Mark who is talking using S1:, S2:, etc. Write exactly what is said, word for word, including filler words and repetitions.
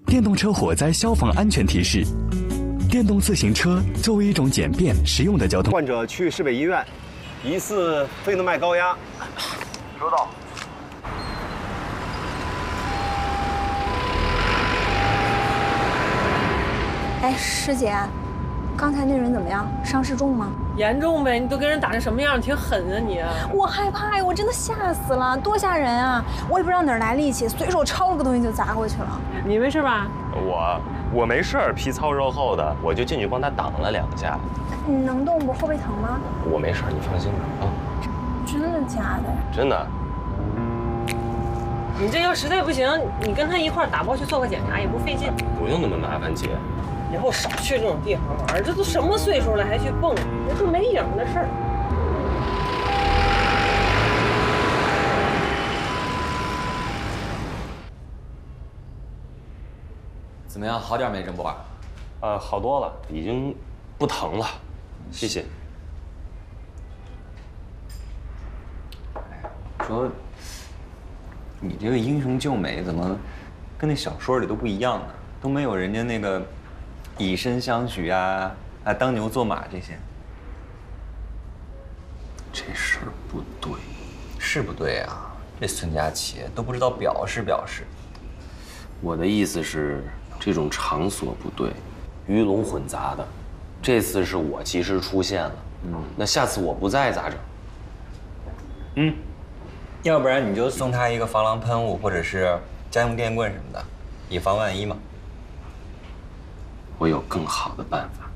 S1: 电动车火灾消防安全提示。电动自行车作为一种简便实用的交通。
S2: 患者去市北医院，疑似肺动脉高压。收到。
S3: 哎，师姐，刚才那人怎么样？伤势重吗？
S4: 严重呗，你都跟人打成什么样，挺狠啊你啊！
S3: 我害怕呀，我真的吓死了，多吓人啊！我也不知道哪儿来力气，随手抄了个东西就砸过去了。
S4: 你没事吧？
S5: 我我没事儿，皮糙肉厚的，我就进去帮他挡了两下。
S3: 你能动不？后背疼吗？
S5: 我没事儿，你放心吧啊。
S3: 真的假的？
S5: 真的。
S4: 你这要实在不行，你跟他一块儿打包去做个检查，也不费劲。
S5: 不用那么麻烦，姐。
S4: 以后少去这种地方玩，这都什么岁数了还去蹦，这都没影的事儿。
S6: 怎么样，好点没，郑波？
S5: 呃，好多了，已经不疼了，谢谢。
S6: 说，你这个英雄救美怎么跟那小说里都不一样呢？都没有人家那个以身相许啊，啊，当牛做马这些。
S5: 这事儿不对，
S6: 是不对啊！这孙佳琪都不知道表示表示。
S5: 我的意思是，这种场所不对，鱼龙混杂的。这次是我及时出现了，嗯，那下次我不在咋整？
S6: 嗯，要不然你就送他一个防狼喷雾，或者是家用电棍什么的，以防万一嘛。
S5: 我有更好的办法。